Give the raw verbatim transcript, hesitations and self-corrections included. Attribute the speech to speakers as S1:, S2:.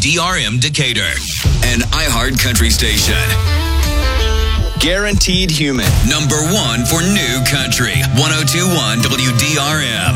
S1: D R M Decatur, an iHeart country station.
S2: Guaranteed Human.
S1: Number one for new country. one oh two point one W D R M.